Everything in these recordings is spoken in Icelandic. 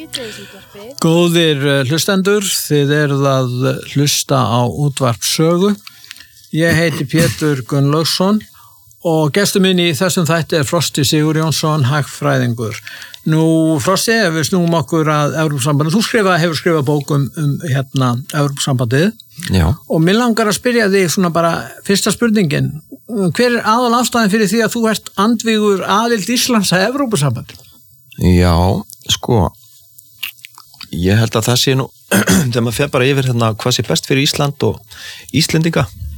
Góðir hlustendur, þið eruð að hlusta á útvarp sögu. Ég heiti Pétur Gunnlaugsson og gestur minn í þessum þætti Frosti Sigurjónsson, hagfræðingur. Nú, Frosti, ef við snúum okkur að Evrópusambandið, þú hefur skrifað bókum Evrópusambandið. Já. Og mig langar að spyrja þig svona bara fyrsta spurningin. Hver aðal ástæðan fyrir því að þú ert andvígur aðild Íslands að Evrópusambandið? Já, sko, ég held að það sé nú, þegar maður fer bara yfir hvað sé best fyrir Ísland og Íslendinga.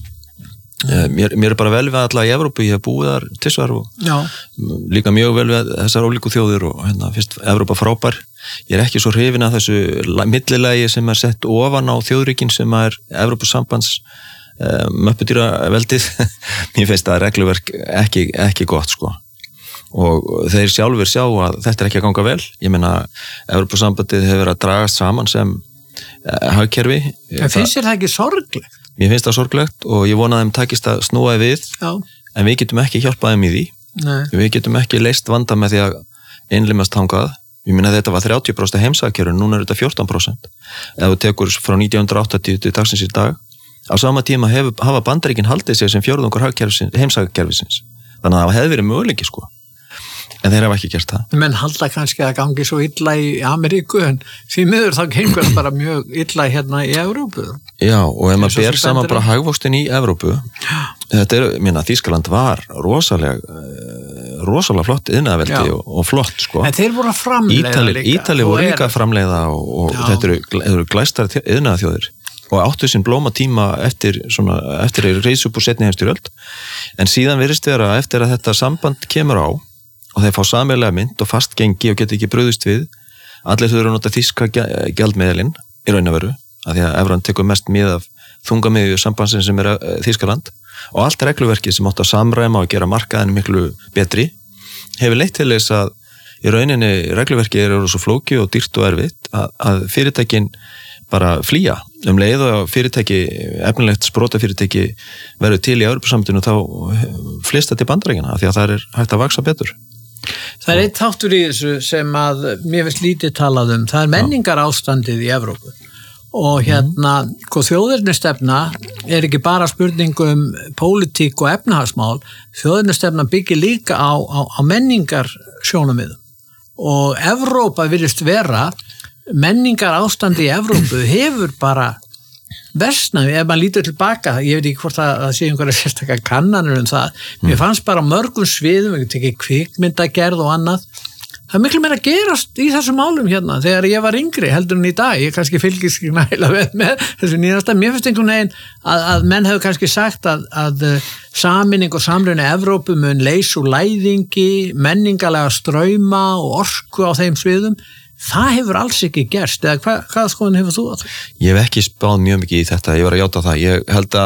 Mér bara vel við alla í Evrópu, ég hef búið þar tvisvar og líka mjög vel við þessar ólíku þjóðir og fyrst Evrópa frábær. Ég ekki svo hrifin að þessu millilagi sem sett ofan á þjóðríkin sem Evrópusambands möppudýraveldið. Mér finnst það regluverk ekki gott, sko. Og þeir sjálfur sjá að þetta ekki að ganga vel. Ég meina, Evrópusambandið hefur verið að dragast saman sem hagkerfi. En finnst þér það ekki sorglegt? Mér finnst það sorglegt og ég vona að þeim takist að snúa við. Já. En við getum ekki hjálpað þeim í því. Nei. Við getum ekki leyst vanda með því að innlimast þangað. Ég meina þetta var 30% heimsagkerfin, núna þetta 14%. Ef þú tekur frá 1980 til dagsins í dag, á sama tíma hafa Bandaríkin haldið sig sem fjórðungur heimsagkerfisins. Þannig að það hefði verið möguleiki, sko. En þeir hafa ekki gert það. Menn halda kannski að gangi svo illa í Ameríku, en því miður þá gengur bara mjög illa hérna í Evrópu. Já, og ef maður ber saman bara hagvöxtin í Evrópu, þetta Þýskaland var rosalega flott iðnaðarveldi og flott, sko. En þeir voru að framleiða líka. Ítali voru líka að framleiða og þetta eru glæstar iðnaðarþjóðir og áttu sinn blóma tíma eftir reis upp úr seinni heimsstyrjöld. En síðan virðist vera eftir að þetta samband kemur á og þeir fá sameiginlega mynt og fast gengi og geta ekki brugðist við. Allir þau eru að nota þýska gjaldmiðilinn í raun og veru, af því að evran tekur mest mið af þungamiðju sambandsins sem Þýskaland og allt regluverkið sem átt að samræma og gera markaðin miklu betri hefur leitt til þess að í rauninni regluverkið eru svo flókið og dýrt og erfitt að fyrirtækin bara flýja leið og fyrirtæki, efnilegt sprotafyrirtæki verður til í Evrópusambandinu þá flesta til Bandaríkjanna af því að það hægt að vaksa betur. Það eitt þáttur í þessu sem að mér finnst lítið talað það menningar ástandið í Evrópu og þjóðernistefna ekki bara spurning pólitík og efnahagsmál, þjóðernistefna byggir líka á menningar sjónarmiðum og Evrópa virðist vera menningar ástandi í Evrópu hefur bara versnað, ef maður lítur tilbaka, ég veit ekki hvort það sé einhverja sérstakar kannanir það, mér fannst bara mörgum sviðum, ég tekið kvikmyndagerð og annað, það miklu meira gerast í þessum málum hérna, þegar ég var yngri heldur en í dag, ég kannski fylgist ekki nægilega með þessu nýjasta, mér finnst einhvern veginn að menn hefur kannski sagt að sameining og samruni Evrópu mun leysa úr læðingi, menningalega strauma og orku á þeim sviðum. Það hefur alls ekki gerst, eða hvað skoðun hefur þú að það? Ég hef ekki spáð mjög mikið í þetta, ég var að játa það. Ég held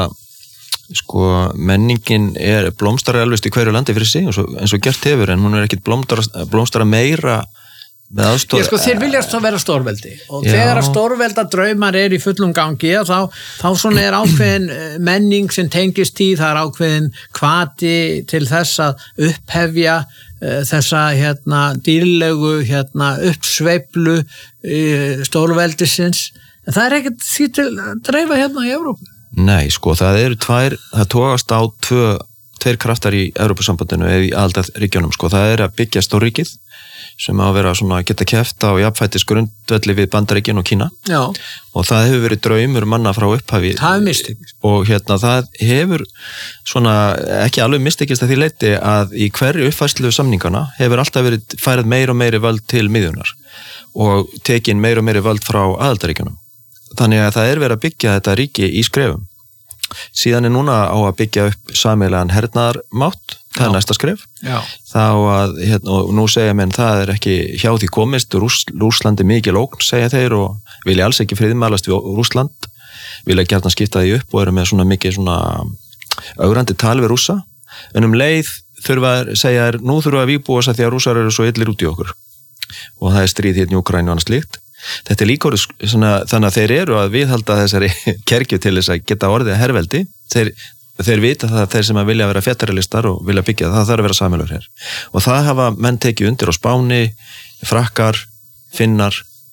að menningin blómstrar elvist í hverju landi fyrir sig eins og gert hefur, en hún ekkit blómstrar meira með aðstoð. Þeir viljast að vera stórveldi og þegar að stórvelda draumar í fullum gangi, þá svona ákveðin menning sem tengist í, það ákveðin hvati til þess að upphefja þessa dýrlegu uppsveiflu stórveldisins, en það ekkert því til að dreifa í Evrópu. Nei, það eru það tókast á tveir kraftar í Evrópusambandinu eða í aðildarríkjunum, það að byggja stórríkið sem að vera geta keppt á jafnfætis grundvelli við Bandaríkin og Kína. Já. Og það hefur verið draumur manna frá upphafi. Það hefur mistekist. Og það hefur ekki alveg mistekist að því leyti að í hverju uppfærslu samningana hefur alltaf verið færið meira og meiri völd til miðjunar og tekin meira og meiri völd frá aðildarríkjunum. Þannig að það verið að byggja þetta ríki í skrefum. Síðan núna á að byggja upp sameiginlegan hernaðarmátt, það næsta skref. Já. Þá að, og nú segja menn það ekki hjá því komist, Rússlandi mikil ógn, segja þeir, og vilja alls ekki friðmælast við Rússland, vilja gjarnan skipta því upp og eru með mikið augrandi tal við Rússa, en leið segja nú þurfa að vígbúa þess að því að Rússar eru svo illir út í okkur, og það stríð hérna í Úkraínu og annað slíkt. Þetta líka þannig að þeir eru að viðhalda þessari kergju til þess að geta orðið herveldi. Þeir vita það að þeir sem að vilja vera federalistar og vilja byggja það þarf að vera sameiginlegur her. Og það hafa menn tekið undir á Spáni, Frakkar, Finnar,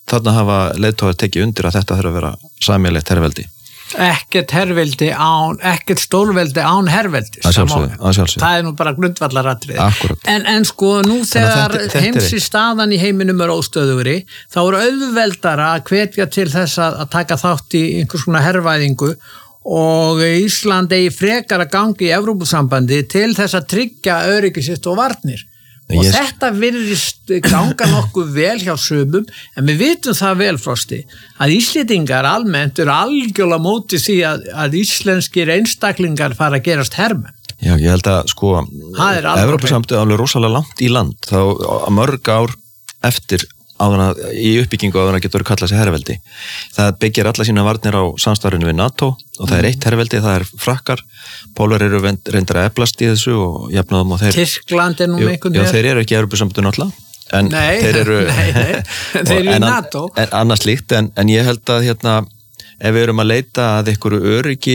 þarna hafa leiðtogar tekið undir að þetta þurfa að vera sameiginlegt herveldi. Ekkert herveldi ekkert stórveldi án herveldis. Að sjálfsögðu. Það nú bara grundvallaratriði. Akkurat. En sko nú þegar heimsi staðan í heiminum óstöðugri, þá auðveldara að hvetja til þess að taka þátt í einhvers konar hervæðingu og Ísland eigi frekar að gangi í Evrópusambandi til þess að tryggja öryggi sitt og varnir. Og þetta virðist ganga nokkuð vel hjá sumum, en við vitum það vel, Frosti, að Íslendingar almennt eru algjörlega móti því að íslenskir einstaklingar fara að gerast hermenn. Já, ég held að sko Evrópusambandið er alveg rosalega langt í land, þá mörg ár eftir í uppbyggingu áður að getur kallað sér herveldi. Það byggir alla sína varnir á samstarfinu við NATO og það er eitt herveldi, það er frakkar. Pólverjar eru reyndar að eflast í þessu og jafnaðum og þeir... Tyrkland er nú einhvern veginn. Já, þeir eru ekki í Evrópusambandinu náttúrulega. Nei, þeir eru í NATO. En annars líkt, en ég held að ef við erum að leita að einhverju öryggi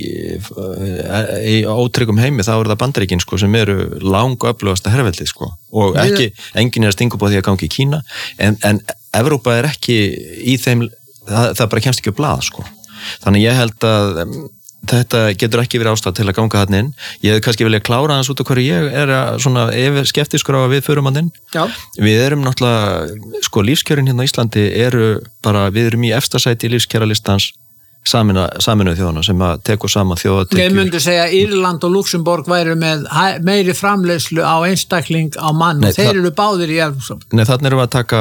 í ótryggum heimi, þá það Bandaríkin sko, sem eru langöflugasta herveldið sko. Og enginn að stinga upp á því að gangi í Kína, en Evrópa er ekki í þeim, það bara kemst ekki á blað sko. Þannig ég held að þetta getur ekki verið ástæð til að ganga þarna inn. Ég hef kannski viljað klára hans út af hverju ég er svona skeptiskur á að við förum hann inn. Já. Við erum náttúrulega, sko lífskjörin hérna á Íslandi við erum í efsta sæti í lífskjöralistans Sameinuðu þjóðanna sem að tekur saman þjóðatekjur. Ég myndi segja Írland og Luxemborg væru með meiri framleiðslu á einstakling á mann og þeir eru báðir í Evrópusambandinu. Nei, þannig erum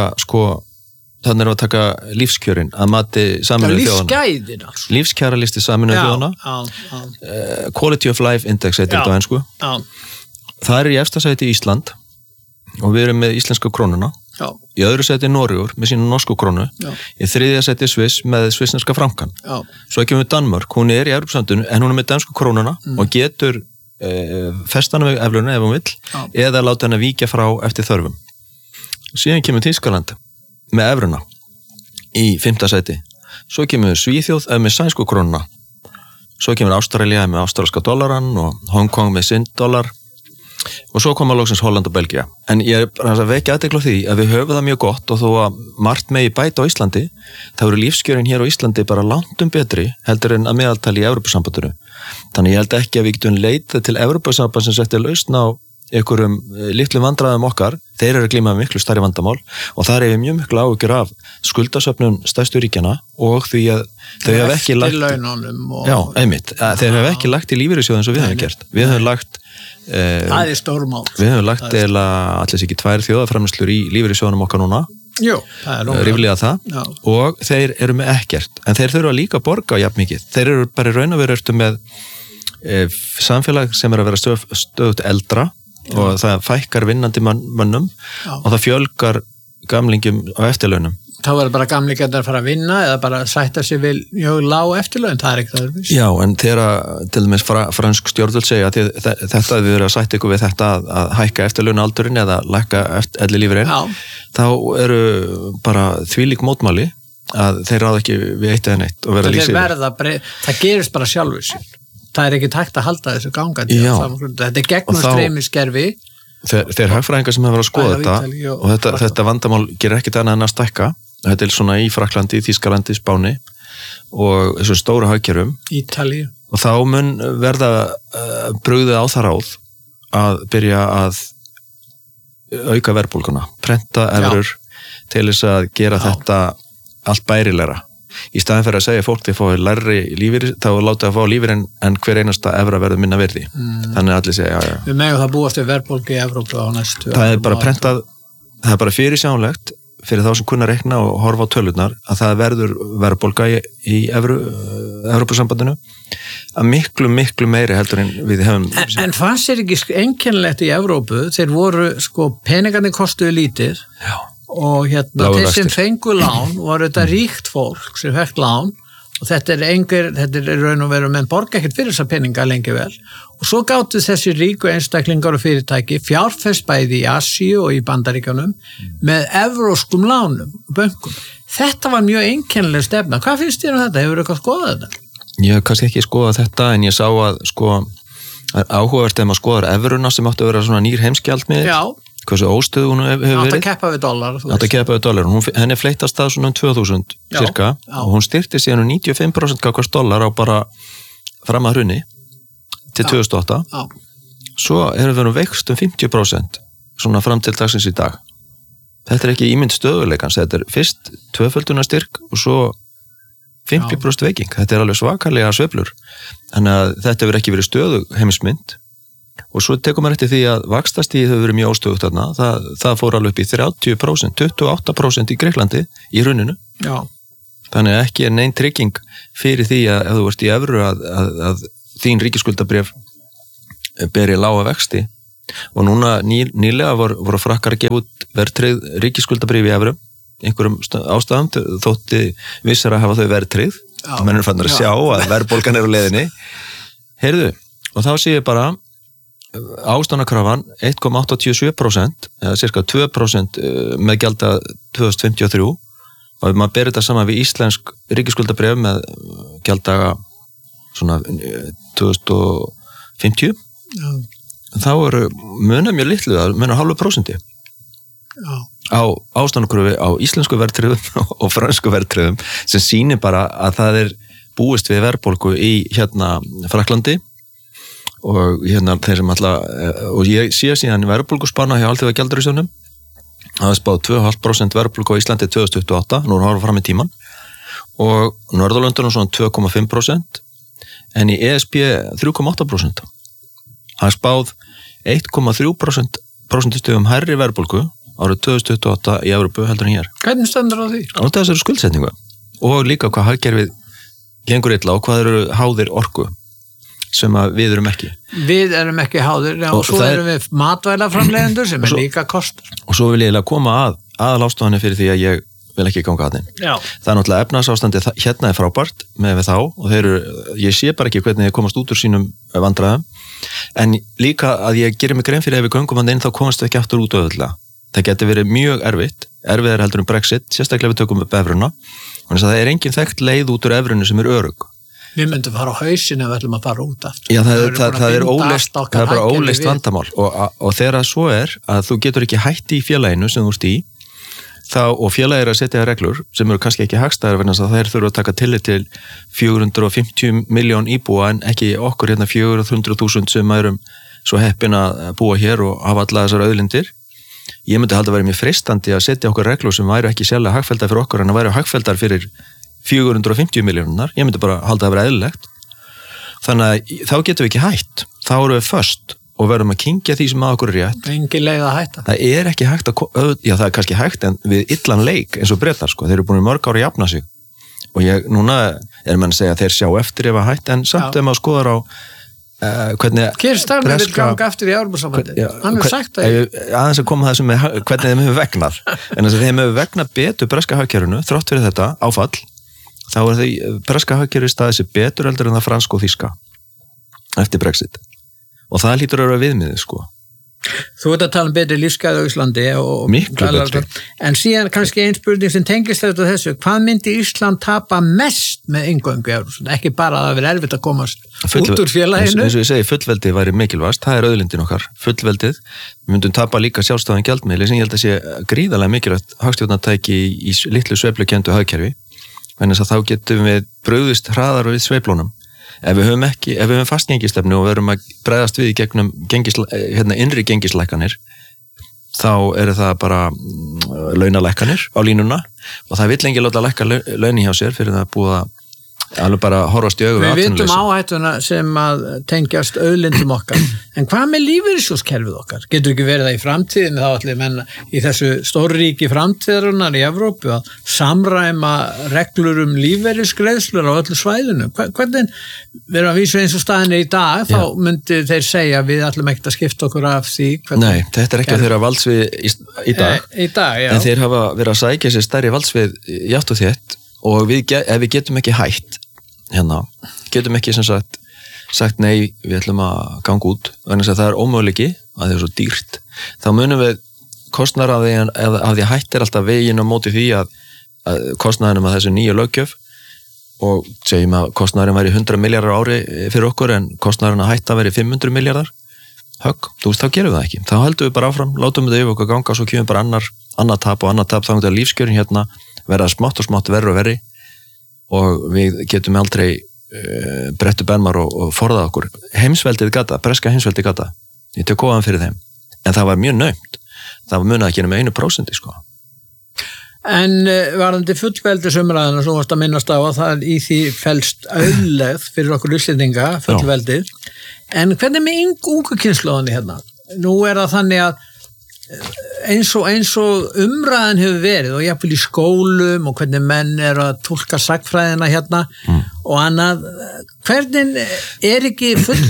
við að taka lífskjörin að mati Sameinuðu þjóðanna. Lífsgæðin alls. Lífskjaralisti Sameinuðu þjóðanna. Quality of Life Index heitir þetta á ensku. Það er í efsta sæti í Ísland og við erum með íslenska krónuna. Já. Í öðru sæti Noregur með sína norsku krónu. Já. Í þriðja sæti Sviss með svissneska frankan. Já. Svo kemur Danmörk, hún er í Evrópusambandinu en hún er með dansku krónuna og getur festana við efluna ef hún vill eða láta henni víkja frá eftir þörfum. Síðan kemur Þýskaland með evruna í 5. sæti. Svo kemur Svíþjóð með sænsku krónuna. Svo kemur Ástralía með ástralska dollaran og Hong Kong með sinn dollar. Og svo koma loksins Holland og Belgía. En ég er vekja aðtekla því að við höfum það mjög gott og þó að margt megi bæta á Íslandi, þá eru lífskjörin hér á Íslandi bara langt betri heldur en að meðaltali í Evrópusambandinu. Þannig ég held ekki að við getum leitað til Evrópusambandsins eftir lausn á einhverjum litlum vandræðum okkar. Þeir eru að glíma miklu stærri vandamál og það er mjög miklu áhyggjur af skuldasöfnun stærstu ríkjana og því að þau hafa ekki lagt Já, einmitt. Þeir hafa ekki lagt í lífeyrissjóð eins og við höfum gert. Við höfum lagt það er stórmál. Við höfum lagt eða allir ekki 2 þjóðarframleiðslur í lífeyrissjóðunum okkar núna. Jú, það er ríflega það. Já. Og þeir eru með ekkert. En þeir þurfa líka að borga jafn mikið. Þeir eru bara í raun og veru með samfélag sem er að vera stöðugt eldra og það fækkar vinnandi mönnum og það fjölgar gamlingjum á eftirlaunum. Þá verður bara gamlingar að fara að vinna eða bara sætta sig við mjög lág eftirlaun, það er ekki það öðruvísi. Já, en þegar til dæmis fransk stjórnvöld segja að þetta við verðum að sætta ykkur við þetta að hækka eftirlaunaldurinn eða lækka ellilífeyririnn, þá eru bara þvílík mótmæli að þeir ráða ekki við eitt eða neitt og verða lýsið. Það gerist bara sjálfur sín. Það er ekki tækt að halda þessu gangandi. Þetta er gegnum streymiskerfi. Þeir hagfræðingar sem hefur verið að skoða þetta og þetta vandamál gerir ekkert annað en að stækka. Þetta er svona í Frakklandi, Þýskalandi, Spáni og þessum stóru hagkerfum. Ítalíu. Og þá mun verða brugðið á það ráð að byrja að auka verðbólguna, prenta evrur til þess að gera þetta allt bærilegra. Í staðin fyrir að segja fólk þið fáið lærri lífeyri, þá láta að fá lífeyri en hver einasta evra verður minna verði. Þannig að allir segja, já. Við megum það búast við verðbólgu í Evrópu á næstu. Það er bara prentað, það er bara fyrirsjánlegt fyrir þá sem kunna reikna og horfa á tölurnar að það verður verðbólga í Evrópusambandinu að miklu meiri heldur en við hefum. En fannst þér ekki einkennilegt í Evrópu, þeir voru peningarnir kostuðu lítið. Já. Og þeir sem fengu lán voru þetta ríkt fólk sem fekk lán og þetta er raun og veru menn borga ekkert fyrir þessa peninga lengi vel og svo gáttu þessi ríku einstaklingar og fyrirtæki fjárfest bæði í Asíu og í Bandaríkjunum með evróskum lánum og bönkum. Þetta var mjög einkennileg stefna. Hvað finnst þér þetta? Hefur þú eitthvað skoðað þetta? Ég hef kannski ekki skoðað þetta en ég sá að áhugavert ef maður skoðar evruna sem áttu að vera svona nýr heimsgjaldmiðill. Já. hversu óstöðu hún hefur verið. Átt að keppa við dollar. Átt að keppa við dollar. Henni fleittast það svona 2000 cirka og hún styrti síðan 95% kakvart dollar á bara fram að hrunni til 2008. Svo erum við veikst 50% svona fram til dagsins í dag. Þetta ekki ímynd stöðuleikans, þetta fyrst tvöfölduna styrk og svo 50% veiking. Þetta alveg svakalega sveiflur. Þannig að þetta hefur ekki verið stöðu heimismynd. Og svo tekum maður eftir því að vaxtastigið hefur verið mjög óstöðugt þarna. Það fór alveg upp í 30%, 28% í Greiklandi í hruninu. Já. Þannig að ekki nein trygging fyrir því að ef þú ert í evru að þín ríkisskuldabréf beri lága vexti. Og núna nýlega voru frakkar að gefa út verðtryggð ríkisskuldabréf í evru. Einhverjum ástæðum þótti vissar að hafa þau verðtryggð. Menn eru fannir að sjá að verðbólgan er á leiðinni. Heyrðu, og þá sé ég bara ástæðanakrafan 1,87% eða cirka 2% með gjalda 2053 og ef maður berir þetta saman við íslensk ríkisskuldabréf með gjalddaga svona 2050 þá eru munar mjög litlu, munar 0,5% á ástæðanakröfu á íslensku verðtryggðum og fransku verðtryggðum sem sýnir bara að það er búist við verðbólgu í Frakklandi og þeir sem og ég sé síðan verðbólguspána hjá Alþjóðagjaldeyrissjóðnum það er spáð 2,5% verðbólgu á Íslandi 2028, nú erum við fram í tíman og Norðurlöndunum svona 2,5% en í ESB 3,8% það er spáð 1,3% stöðum hærri verðbólgu árið 2028 í Evrópu heldur en hér. Hvernig stendur á því? Á þessari skuldsetningu og líka hvað hagkerfið gengur illa og hvað eru háðir orku sem að við erum ekki. Við erum ekki háðir og svo erum við matvælaframleiðendur sem er líka kostur. Og svo vil ég koma aðalástofanir fyrir því að ég vil ekki ganga að þeim. Já. Það er náttúrulega efnahagsástandið hérna er frábært með við þá og ég sé bara ekki hvernig þeir komast út úr sínum vandræðum en líka að ég gerir mig grein fyrir ef við göngum hann inn þá komast við ekki aftur út auðvitað. Það getur verið mjög erfiðar heldur Brexit, sérstaklega við tökum upp evruna. Þannig að það er engin þekkt leið út úr evrunu sem er örugg. Við myndum fara á hausinu ef við ætlum að fara út aftur. Já, það er bara óleyst vandamál og þegar svo er að þú getur ekki hætt í félaginu sem þú ert í og félagir að setja reglur sem eru kannski ekki hagstæðar vegna þess að þær þurfa að taka tillit til 450 miljón íbúa en ekki okkur 400.000 sem erum svo heppin að búa hér og hafa alla þessar auðlindir. Ég myndi halda að vera mjög freistandi að setja okkur reglur sem væru ekki sérlega hagfelldar fyrir okkur en að væru hagfelldar fyrir 450 miljónar, ég myndi bara halda að vera eðlilegt. Þannig að þá getum við ekki hætt. Þá erum við föst og verðum að kyngja því sem að okkur er rétt. Engin leið að hætta. Það er ekki hægt já það er kannski hægt en við illan leik eins og Bretar sko, þeir eru búin í mörg ári að jafna sig. Og núna menn að segja að þeir sjá eftir ef að hætta en samt ef maður skoðar á hvernig Keir Starmer vil ganga eftir í Evrópusambandið. Hann hefur sagt það. Aðeins að koma það sem hvernig þeim hefur vegnað. En þess að þeim hefur vegnað betur breska hagkerfinu þrátt fyrir þetta áfall þá er því breska hagkerfi staðið sér betur heldur en það franska og þýska eftir Brexit og það hlýtur að vera viðmiðið sko. Þú ert að tala um betri lífsgæði á Íslandi miklu betri. En síðan kannski ein spurning sem tengist þetta þessu, hvað myndi Ísland tapa mest með inngöngu ekki bara að það verið erfitt að komast út úr félaginu? Eins og ég segi, fullveldið væri mikilvægast, það er auðlindin okkar fullveldið, við myndum tapa líka sjálfstæðan gjaldmiðli sem ég held að sé gríðarlega mikilvægt hagstjórnartæki í litlu sveiflukenndu hagkerfi, þannig að þá getum við brugðist hraðar við sveiflunum. Ef við höfum fastgengisstefnu og verum að bregðast við í gegnum innri gengislækkanir þá eru það bara launalækkanir á línuna og það vill lengi láta lækka launi hjá sér fyrir það að búa alveg bara horfast í augu við atvinnuleysi. Við vitum áhættuna sem að tengjast auðlindum okkar en hvað með lífeyrissjóðskerfið okkar? Getur ekki verið það í framtíðinu þá allir menn í þessu stórríki framtíðarinnar í Evrópu að samræma reglur lífeyrisgreiðslur á öllu svæðinu? Hvernig við erum að vísa eins og staðinu í dag þá myndi þeir segja við ætlum ekkert að skipta okkur af því. Nei, þetta er ekki að þeirra valdsvið í dag. Í dag, já. En þeir hafa verið að sækja sér stærri valdsvið játt og þétt og ef við getum ekki hætt getum ekki sem sagt nei, við ætlum að ganga út þannig að það er ómöguleiki að það er svo dýrt þá munum við kostnar af því að hætt er alltaf veginn á móti því að kostnaðinum að þessu nýju löggjöf og segjum að kostnaðurinn væri 100 milljarðar ári fyrir okkur en kostnaðurinn að hætta væri 500 milljarðar högg, þá gerum við það ekki. Þá heldum við bara áfram, látum við það yfir okkur ganga, svo kemur bara annar tap, þá er lífskjörin hérna verða smátt og smátt verri og verri og við getum aldrei brettu benmar og forða okkur. Heimsveldið gata, breska heimsveldið gata, ég tek kóðan fyrir þeim, en það var mjög naumt. Það var munað ekki með 1%, sko. En varðandi fullveldisumræðina sem varst að minnast á að það í því felst auðlegð fyrir okkur Íslendinga, fullveldið. En hvernig með ungu kynslóðinni hérna? Nú það þannig að eins og umræðan hefur verið og jafnvel í skólum og hvernig menn að túlka sagnfræðina hérna og annað, hvernig ekki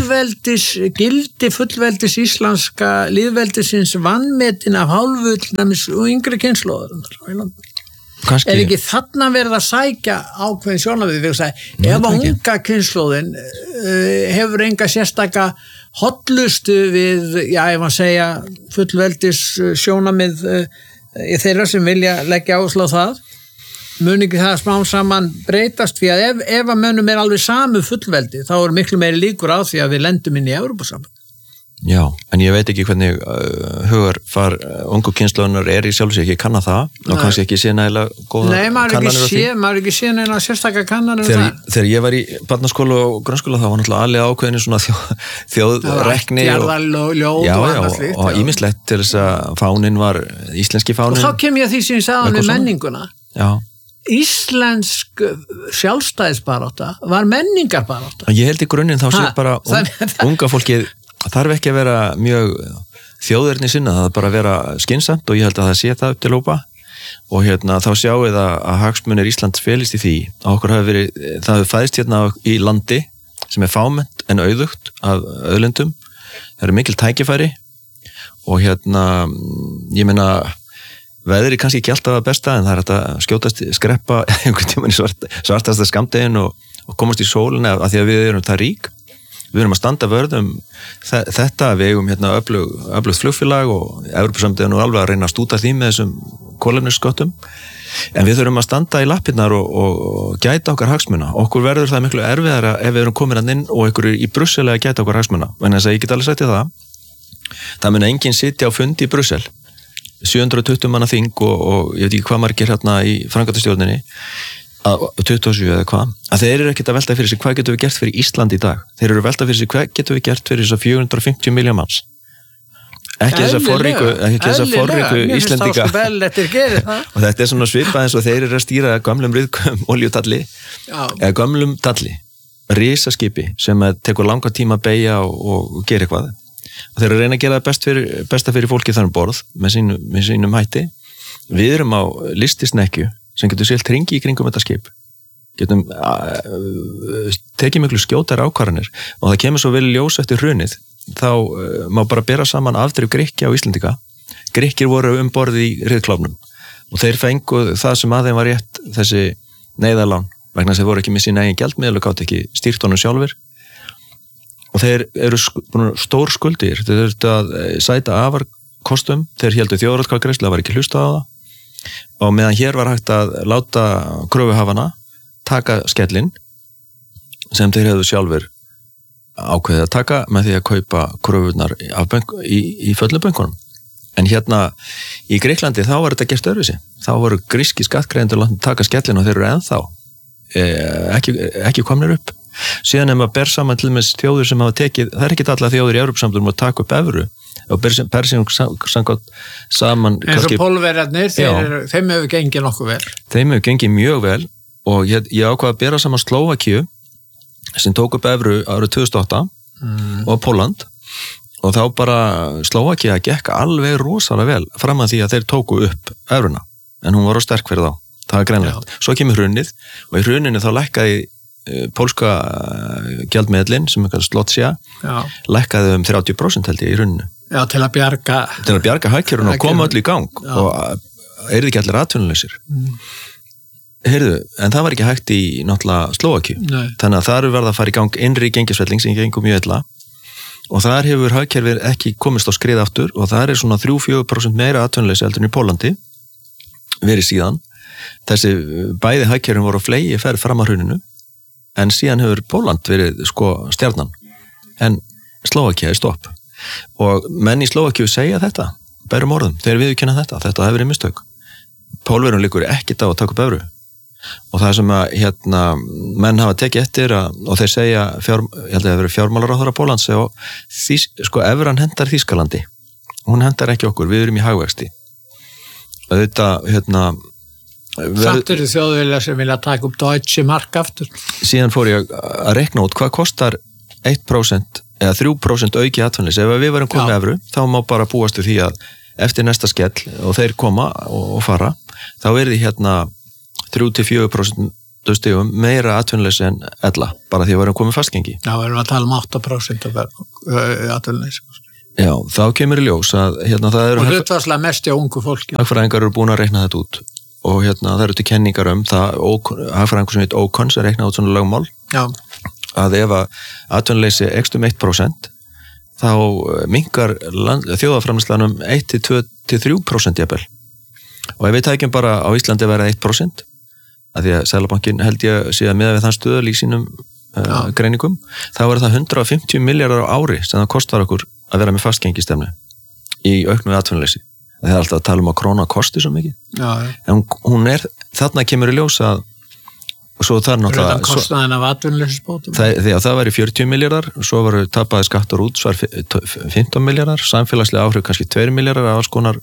gildi fullveldis íslenska lýðveldisins vanmetin af hálfu og yngri kynslóðar? Ekki þarna verið að sækja ákveðin sjónarmið, ef unga kynslóðin hefur enga sérstaka hotlustu við, ég maður segja, fullveldis sjónarmið þeirra sem vilja leggja áherslu á það, mun ekki það smám saman breytast því að ef að mönnum alveg samu fullveldi, þá miklu meiri líkur á því að við lendum inn í Evrópusamband. Já, en ég veit ekki hvernig hugarfar ungu kynslóðunar í sjálfs ekki kanna það, og kannski ekki sé nægilega góða kannanir á því. Nei, maður ekki sé nægilega sérstakka kannanir á það. Þegar ég var í barnaskóla og grunnskóla þá var náttúrulega alveg ákveðinu svona þjóðrekni og ýmislegt til þess að fáninn var íslenski fáninn. Og þá kem ég að því sem ég sagði með menninguna. Já. Íslensk sjálfstæðisbarátta var menningarbarátta. Ég held í grunninn þá sé bara unga fólkið þarf ekki að vera mjög þjóðerni sinna, það bara að vera skynsamt og ég held að það sé það upp til hópa og þá sjáum við að hagsmunir Íslands felist í því að okkur það hefur fæðist hérna í landi sem fámennt en auðugt af auðlindum, það eru mikil tækifæri og ég meina veðri kannski ekki alltaf að besta en það hægt að skjótast skreppa einhvern tímann í svartasta skammdegin og komast í sólina af því að við erum það rík. Við erum að standa vörðum þetta, við eigum öflugt flugfélag og Evrópusambandið nú alveg að reyna að stúta því með þessum kolefnissköttum, en við þurfum að standa í lappirnar og gæta okkar hagsmuna. Okkur verður það miklu erfiðara ef við erum komin inn og ykkur í Brussel að gæta okkar hagsmuna, en þess að ég get alveg sagt það mun enginn sitja á fundi í Brussel, 720 manna þing og ég veit ekki hvað margir hérna í framkvæmdastjórninni, 27 eða hvað, að þeir eru ekkert að velta fyrir sig hvað getum við gert fyrir Ísland í dag, þeir eru að velta fyrir sig hvað getum við gert fyrir þess að 450 miljón manns ekki þess að forríku Íslendinga og þetta svona svipað eins og þeir eru að stýra gömlum ryðgum oljutalli eða gömlum talli, risaskipi sem tekur langa tíma að beygja og gera eitthvað og þeir eru að reyna að gera það besta fyrir fólki þannig borð með sínum hætti. Við erum á listisnekkju sem getur selt hringi í kringum þetta skip, getum tekið miklu skjótar ákvarðanir og það kemur svo vel ljós eftir hrunið, þá má bara bera saman afdrif Grikkja og Íslendinga. Grikkir voru borð í riðklofnum og þeir fengu það sem að þeim var rétt, þessi neyðarlán, vegna þess að þeir voru ekki með sín eigin gjaldmiðil og gátt ekki stýrt honum sjálfur og þeir eru stór skuldir, þeir þurftu að sæta afarkostum, þeir héldu þjóðaratkvæðagreiðslu, það var ekki hlustað á það og meðan hér var hægt að láta kröfuhafana taka skellinn sem þeir hefðu sjálfur ákveðið að taka með því að kaupa kröfunar í föllum bönkunum. En hérna í Gríklandi þá var þetta gert öðruvísi. Þá voru gríski skattgreiðendur látnir taka skellinn og þeir eru ennþá ekki komnir upp. Síðan maður ber saman til með þjóður sem hafa tekið, það ekki alla þjóður í Evrópusambandinu að taka upp evru og persínum samkvæmt saman eins og pólverjarnir, þeim hefur gengið nokkuð vel. Þeim hefur gengið mjög vel og ég ákvað að bera saman Slóvakíu sem tók upp evru árið 2008 og Pólland og þá bara Slóvakía gekk alveg rosalega vel fram að því að þeir tóku upp evruna en hún var á sterk fyrir þá, það er greinlegt. Svo kemur hrunið og í hruninu þá lækkaði pólska gjaldmiðlinn sem er Zlotsja lækkaði 30% held ég í hruninu. Já, til að bjarga hagkerfinu og koma öll í gang og eru ekki allir atvinnuleysir. Heyrðu, en það var ekki hægt í náttúrulega Slóvakíu. Þannig að það eru verið að fara í gang innri gengisfelling sem gengum mjög illa og þar hefur hagkerfið ekki komist á skrið aftur og það er svona 3-4% meira atvinnuleysi heldur en í Póllandi verið síðan. Þessi bæði hagkerfin voru á flegi ferð fram að hruninu en síðan hefur Pólland verið stjarnan en Slóvakía er stopp. og menn í Slóvakíu segja þetta berum orðum, þeir viðurkenna þetta hefur verið mistök. Pólverjum líkur ekkert á að taka upp evru og það sem að menn hafa tekið eftir og þeir segja, ég held að það hefur verið fjármálaráðherra Póllands og sko evran hendar Þýskalandi, hún hendar ekki okkur, við erum í hagvexti. Þetta Samt eru þjóðvilja sem vilja taka upp Deutsche Mark aftur. Síðan fór ég að rekna út hvað kostar 1% eða 3% auki atvinnuleysi. Ef við varum komið evru, þá má bara búast við því að eftir næsta skell og þeir koma og fara, þá því 3-4% stigum meira atvinnuleysi en ella, bara því að við varum komið fastgengi. Já, við erum að tala 8% atvinnuleysi. Já, þá kemur í ljós að það eru... Og hlutvarslega mest hjá ungu fólki. Hagfræðingar eru búin að rekna þetta út. Og það eru til kenningar það hagfræðingur sem heit Ocon sem reiknaði út svona lögmál að ef að atvinnuleysi eykst 1% þá minnkar þjóðarframleiðslan 1-2-3% jafnvel og ef við tækjum bara á Íslandi að vera 1% að því að Seðlabankinn held ég sé að miða við þann stöðul í sínum greiningum þá það 150 milljarðar á ári sem það kostar okkur að vera með fastgengistefnu í auknu atvinnuleysi. Það alltaf að tala að króna kosti svo mikið. Já. En hún þarna kemur í ljós að og svo það náttúrulega... Kostnaðin af atvinnuleysisbótum? Það væri 40 milljarðar, svo varu tapaði skattar út, svo 15 milljarðar, samfélagslega áhrif kannski 2 milljarðar af alls konar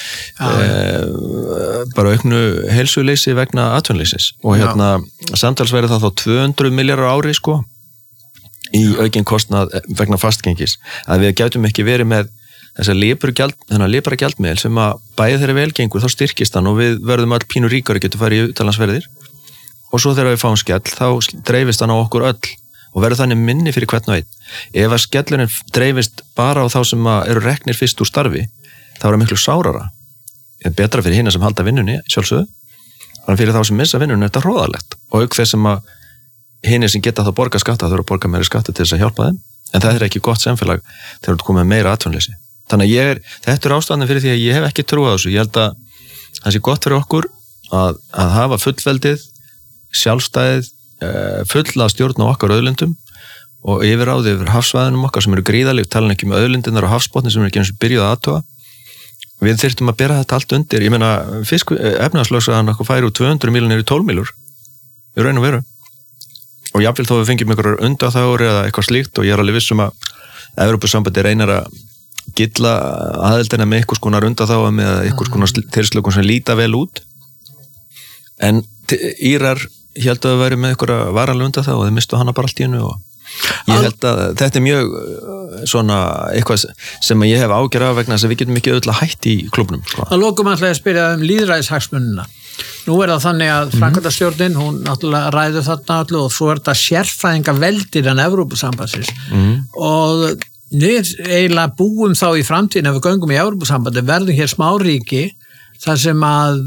bara auknu heilsuleysi vegna atvinnuleysis. Og samtals verið það þá 200 milljarðar ári sko í aukinn kostnað vegna fastgengis. Að við gætum ekki verið með þessar libra gjaldmiðil sem að bæði þeirra velgengur þá styrkist hann og við verðum all pínur ríkari getur farið í utlandsferðir og svo þegar við fáum skell þá dreifist hann á okkur öll og verður þannig minni fyrir hvern og einn. Ef að skellurinn dreifist bara á þá sem eru reknir fyrst úr starfi þá það miklu sárara. Betra fyrir hina sem halda vinnunni sjálfsögðu en fyrir þá sem missa vinnunni þetta hróðalegt og auk þess sem að hinir sem geta þá borga skatta þurfa að borga meiri skatta til þess að hjálpa þeim en það ekki gott samfélag þegar þú komið meira atvinnuleysi. Þannig að þetta ástæðan fyrir því að ég hef ekki trú á þessu. Ég held að það sé gott fyrir okkur að hafa fullveldið, sjálfstæðið, fulla stjórn á okkar auðlindum og yfirráði yfir hafsvæðunum okkar sem eru gríðaleg, talan ekki með auðlindinar og hafsbotni sem eru ekki eins og byrjuð að athuga. Við þyrftum að bera þetta allt undir. Ég meina, efnahagslögsagan okkur færi úr 200 milljónir í 12 milljónir. Við raun og veru. Og jafnvel þó við fengjum einhverjar undanþágur eða eitthvað slíkt og ég alveg viss að Evrópusambandið reynar að gilla aðildina með einhvers konar undanþága með einhvers konar tilslökun sem líta vel út en Írar held að vera með einhverja varanlega undanþága og þeir mistu hana bara allt í hennu og ég held að þetta mjög svona eitthvað sem ég hef ágjörð af vegna þess að við getum ekki öll að hætti í klúbnum sko. Það lokum alltaf að spyrja lýðræðishagsmunina. Nú það þannig að framkvæmdastjórnin, hún náttúrulega ræður þarna allu og svo þetta sérfræðinga veldir en Evrópusambandsins og við eiginlega búum þá í framtíðin ef við göngum í Evrópusambandi verðum hér smáríki þar sem að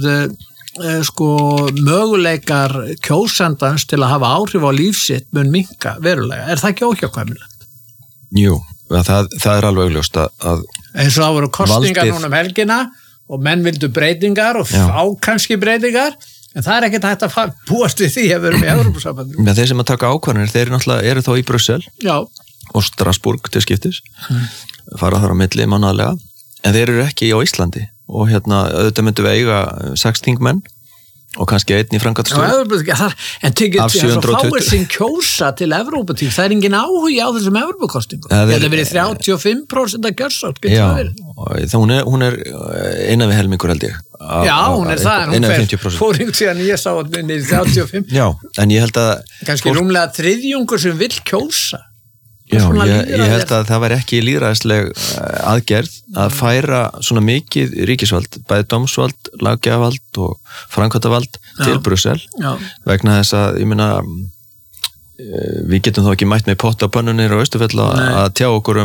möguleikar kjósandans til að hafa áhrif á lífsitt mun minnka verulega. Það ekki óhjákvæmilegt? Jú, það alveg augljóst að eins og það voru kosningar núna helgina og menn vildu breytingar og fá kannski breytingar en það ekkert hægt að búast við því að við erum í Evrópusambandi. Þeir sem að taka ákvarðanir, þeir náttúrulega eru þá í Brussel. Já. Og Strasbourg til skiptis fara þar á milli mánaðarlega en þeir eru ekki á Íslandi og auðvitað myndum við eiga 6 þingmenn og kannski einn í framkvæmdastjórn en tekið fáir sem kjósa til Evróputing, það engin áhugi á þessum Evrópukostingum þetta verið 35% af kjörsátt hún innan við helmingur held ég já, hún það, hún fóring síðan ég sá að minni 35 já, en ég held að kannski rúmlega þriðjungur sem vill kjósa Já, ég held að það væri ekki lýðræðisleg aðgerð að færa svona mikið ríkisvald, bæði dómsvald, löggjafavald og framkvæmdavald til Brussel vegna þess að, ég meina, við getum þá ekki mætt með potta á pönnunir og Austurfell að tjá okkur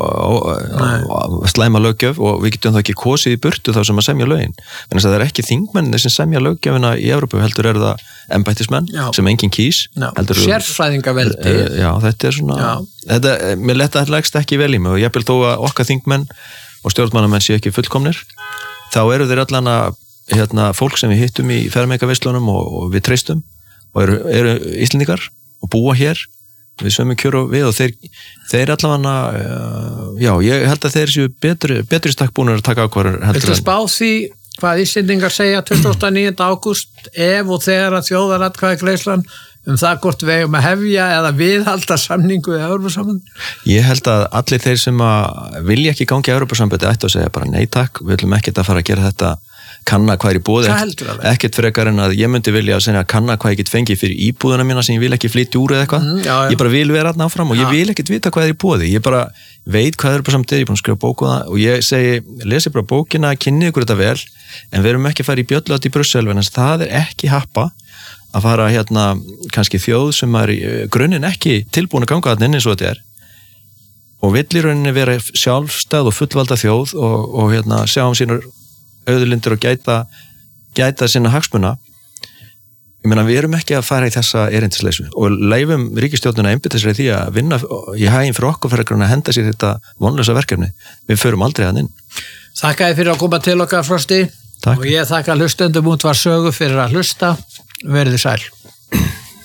slæma löggjöf og við getum þá ekki kosið í burtu þá sem að semja lögin. Þannig að það ekki þingmenn sem semja löggjöfina í Evrópu heldur það embættismenn sem enginn kýs. Sérfræðingaveldi. Já, þetta svona, mér letta leggst ekki vel í mig og ég vil þó að okkar þingmenn og stjórnmannamenn sé ekki fullkomnir, þá eru þeir allan að fólk sem við hittum í ferðarmekaveislunum og við treystum og eru Íslendingar og búa hér við sömu kjör og við og þeir allavega já, ég held að þeir séu betri stakk búin að taka ákvarður Viltu spá því hvað Íslendingar segja 29. ágúst ef og þegar að þjóðaratkvæðagreiðslan það hvort við eigum að hefja eða viðhalda samningu í Evrópusambandi? Ég held að allir þeir sem að vilja ekki gangi í Evrópusambandi ættu að segja bara nei takk, við viljum ekkert að fara að gera þetta kanna hvað í búið, ekkert frekar en að ég myndi vilja að segja kanna hvað ég get fengið fyrir íbúðuna mína sem ég vil ekki flytja úr eða eitthvað, ég bara vil vera þarna áfram og ég vil ekkert vita hvað í búið, ég bara veit hvað Evrópusambandið, ég er búin að skrifa bók og ég segi, lesi bara bókina, kynni ykkur þetta vel, en við erum ekki að fara í bjölluhátt í Brussel, en það er ekki happa að fara kannski þjóð sem er í grunninn ekki tilbúin að ganga þarna inn eins og þetta er og vill í rauninni vera sjálfstæð og fullvalda þjóð og sjá sínar auðlindir og gæta sinna hagsmuna. Ég meina, við erum ekki að fara í þessa erindisleisu og leifum ríkisstjórnina einbytta sér í því að vinna í haginn fyrir okkur fyrir að henda sér þetta vonlausa verkefni. Við förum aldrei að inn. Þakka þér fyrir að koma til okkar, Frosti. Takk. Og ég þakka hlustendum út var sögu fyrir að hlusta. Verið sæl.